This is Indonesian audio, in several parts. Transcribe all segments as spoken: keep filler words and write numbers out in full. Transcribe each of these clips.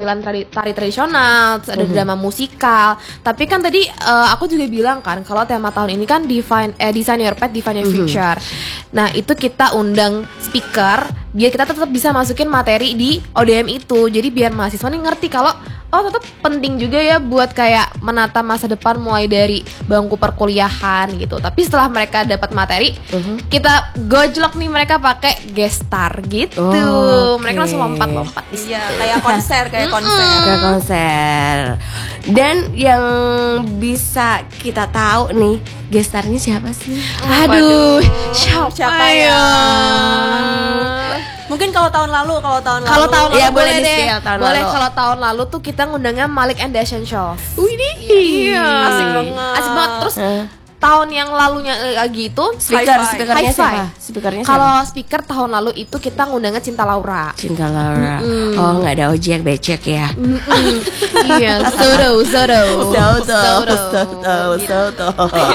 penampilan tari, tari tradisional, terus ada mm-hmm. drama musikal. Tapi kan tadi uh, aku juga bilang kan kalau tema tahun ini kan define eh, design your path, define your future. Mm-hmm. Nah itu kita undang speaker biar kita tetap bisa masukin materi di O D M itu. Jadi biar mahasiswa nih ngerti kalau oh tetap penting juga ya buat kayak menata masa depan mulai dari bangku perkuliahan gitu. Tapi setelah mereka dapat materi, uh-huh. kita gojlok nih mereka pakai gestar gitu. Oh, okay. Mereka langsung lompat-lompat. Iya, kayak konser, kayak konser. Kayak konser. Dan yang bisa kita tahu nih, gestarnya siapa sih? Aduh, siapa, siapa ya? Mungkin kalau tahun lalu, kalau tahun lalu. Kalau tahun lalu ya, boleh deh. Tahun boleh lalu. Kalau tahun lalu tuh kita ngundangnya Malik and the Essentials. Wih, iya. Asik banget. Asik banget. Terus huh? tahun yang lalunya lagi itu speaker, speakernya siapa? Speakernya siapa? Kalau speaker tahun lalu itu kita ngundangnya Cinta Laura. Cinta Laura. Mm-hmm. Oh, nggak ada ojek becek ya? Iya, sodo, sodo, sodo, sodo, sodo.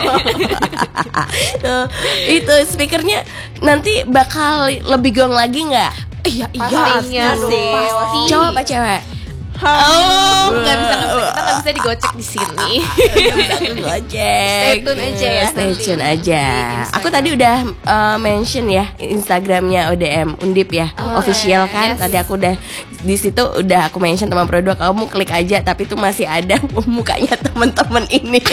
Itu speakernya nanti bakal lebih gong lagi nggak? Iya, iya, pasti. Cowok apa cewek? Oh, nggak bisa, kita nggak bisa digocek di sini. Nggak bisa digocek. Stay tune aja ya. Stay tune aja. Aku tadi udah uh, mention ya Instagramnya O D M Undip ya, oh, official kan. Yes. Tadi aku udah di situ udah aku mention teman Pro dua, kamu klik aja. Tapi itu masih ada mukanya teman-teman ini.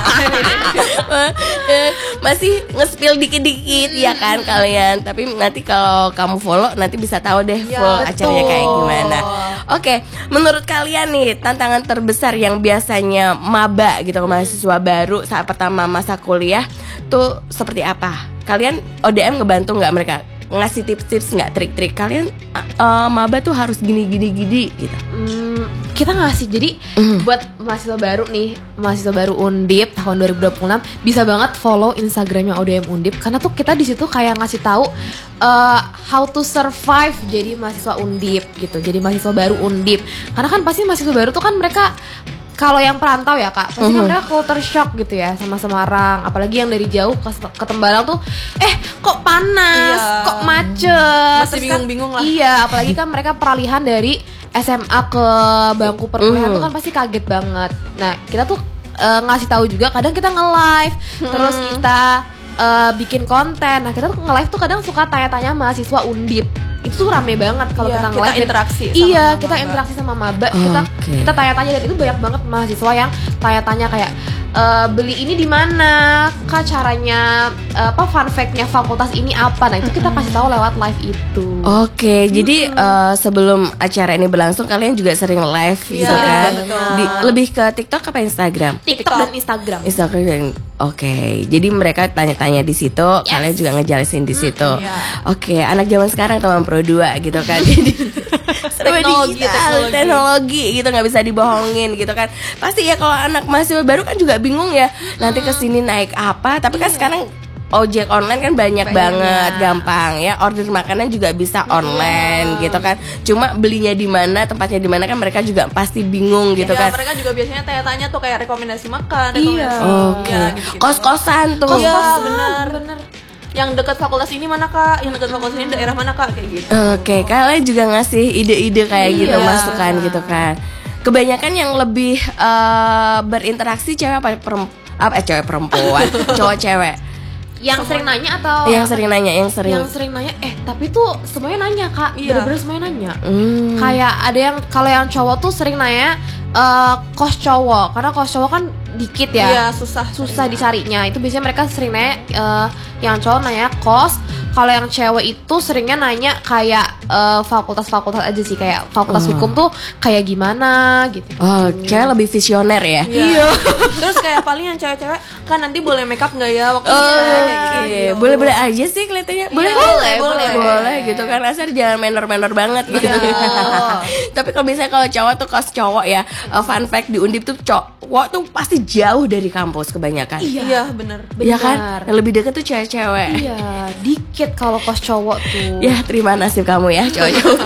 Masih nge-spill dikit-dikit ya kan kalian. Tapi nanti kalau kamu follow nanti bisa tahu deh full ya, acaranya kayak gimana. Oke, menurut kalian nih tantangan terbesar yang biasanya maba gitu mahasiswa baru saat pertama masa kuliah tuh seperti apa? Kalian O D M ngebantu nggak mereka? Ngasih tips-tips nggak, trik-trik kalian uh, maba tuh harus gini-gini-gini gitu? Hmm, kita ngasih jadi mm. buat mahasiswa baru nih, mahasiswa baru Undip tahun dua ribu dua puluh enam bisa banget follow Instagramnya O D M Undip karena tuh kita di situ kayak ngasih tahu uh, how to survive jadi mahasiswa Undip gitu, jadi mahasiswa baru Undip. Karena kan pasti mahasiswa baru tuh kan mereka kalau yang perantau ya kak, pasti uh-huh. kan mereka culture shock gitu ya sama Semarang. Apalagi yang dari jauh ke, ke Tembalang tuh, eh kok panas, iya. kok macet, masih bingung-bingung lah. Iya, apalagi kan mereka peralihan dari S M A ke bangku perkuliahan uh-huh. tuh kan pasti kaget banget. Nah kita tuh uh, ngasih tahu juga, kadang kita nge-live, hmm. terus kita uh, bikin konten. Nah kita tuh nge-live tuh kadang suka tanya-tanya mahasiswa Undip. Itu tuh rame banget kalau iya, kita nge-live kita interaksi sama iya maba. kita interaksi sama maba, oh, kita okay. kita tanya-tanya, dan itu banyak banget mahasiswa yang tanya-tanya kayak e, beli ini di mana kak, caranya apa, fun fact-nya fakultas ini apa. Nah itu kita kasih tahu lewat live itu. Oke, okay, hmm. jadi uh, sebelum acara ini berlangsung kalian juga sering live gitu yeah, kan? Di, lebih ke TikTok apa Instagram? TikTok dan Instagram. Instagram. Oke, okay. Jadi mereka tanya-tanya di situ, yes. kalian juga ngejelasin di situ. Hmm, yeah. Oke, okay, anak zaman sekarang teman Pro dua gitu kan. teknologi, teknologi, teknologi gitu, nggak bisa dibohongin gitu kan. Pasti ya kalau anak mahasiswa baru kan juga bingung ya. Nanti kesini naik apa? Tapi kan yeah. sekarang ojek online kan banyak, banyak banget, gampang ya. Order makanan juga bisa online yeah. gitu kan. Cuma belinya di mana, tempatnya di mana kan mereka juga pasti bingung gitu ya, kan. Mereka juga biasanya tanya-tanya tuh kayak rekomendasi makan, rekomendasi iya. Oke. Okay. Ya, gitu. Kos-kosan tuh. Iya, Kos-kosan, benar. benar. Yang dekat fakultas ini mana kak? Yang dekat fakultas ini daerah mana kak? Kayak gitu. Oke, okay. Kalian juga ngasih ide-ide kayak iya. gitu, masukan gitu kan. Kebanyakan yang lebih uh, berinteraksi cewek apa perempuan? Eh cewek perempuan, cowok cewek. Yang sering nanya atau yang sering nanya, yang sering yang sering nanya, eh tapi tuh semuanya nanya kak, iya. bener-bener semuanya nanya. Hmm. Kayak ada yang, kalau yang cowok tuh sering nanya uh, kos cowok, karena kos cowok kan dikit ya, iya, susah susah dicarinya. Itu biasanya mereka sering nanya, uh, yang cowok nanya kos. Kalau yang cewek itu seringnya nanya kayak uh, fakultas-fakultas aja sih, kayak fakultas oh. hukum tuh kayak gimana gitu. Oh, cewek lebih visioner ya. Iya. Terus kayak paling yang cewek-cewek kan nanti boleh make up nggak ya waktu oh, itu kayak gitu. gitu. Boleh-boleh aja sih kelihatannya. Boleh, iya, boleh, boleh, boleh, boleh gitu kan. Asal jangan menor-menor banget gitu. Iya. Tapi kalau misalnya kalau cowok tuh kos cowok ya, uh, fun fact di Undip tuh cowok tuh pasti jauh dari kampus kebanyakan. Iya, iya benar. Iya kan? Yang lebih deket tuh cewek-cewet. Iya, dikit kalau kos cowok tuh. Ya, terima nasib kamu ya cowok-cowok.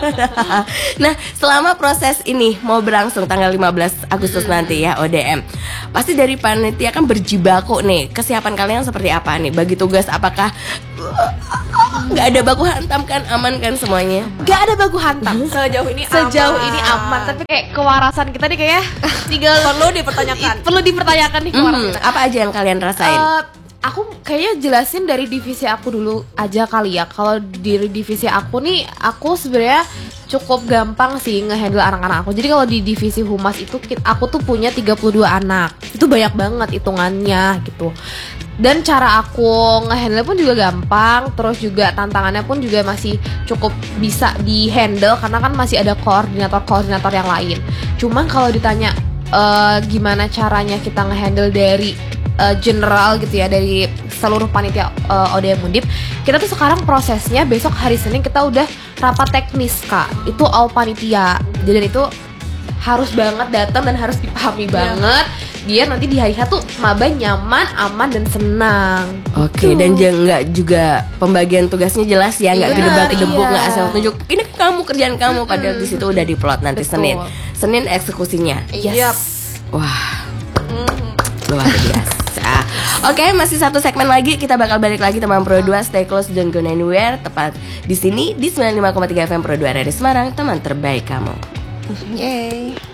Nah, selama proses ini mau berlangsung tanggal lima belas Agustus nanti ya O D M. Pasti dari panitia kan berjuang jibaku nih. Kesiapan kalian seperti apa nih? Bagi tugas apakah nggak ada baku hantam kan? Aman kan semuanya? Gak ada baku hantam. Sejauh ini Sejauh aman. ini aman. Tapi kayak kewarasan kita nih kayaknya tinggal Perlu dipertanyakan. perlu dipertanyakan nih kewarasan Hmm, kita. apa aja yang kalian rasain? Eh, aku kayaknya jelasin dari divisi aku dulu aja kali ya. Kalau di divisi aku nih, aku sebenarnya cukup gampang sih ngehandle anak-anak aku. Jadi kalau di divisi humas itu kit- aku tuh punya tiga puluh dua anak. Itu banyak banget hitungannya gitu. Dan cara aku ngehandle pun juga gampang. Terus juga tantangannya pun juga masih cukup bisa dihandle karena kan masih ada koordinator-koordinator yang lain. Cuman kalau ditanya eh, gimana caranya kita ngehandle dari uh, general gitu ya, dari seluruh panitia uh, O D M Undip, kita tuh sekarang prosesnya besok hari Senin kita udah rapat teknis Kak. Itu all panitia. Jadi itu harus banget datang dan harus dipahami banget biar nanti di hari H tuh maba nyaman, aman dan senang. Oke, dan jangan nggak juga pembagian tugasnya jelas ya, nggak Benar, gedebak-gedebuk, iya. nggak asal tunjuk ini kamu kerjaan kamu, padahal di situ udah diplot nanti Betul. Senin. Senin eksekusinya. Yes. Wah, luar biasa. Oke, masih satu segmen lagi, kita bakal balik lagi teman Pro dua, stay close, don't go anywhere. Tepat di sini di sembilan puluh lima koma tiga F M Pro dua R R I Semarang, teman terbaik kamu. Yeay.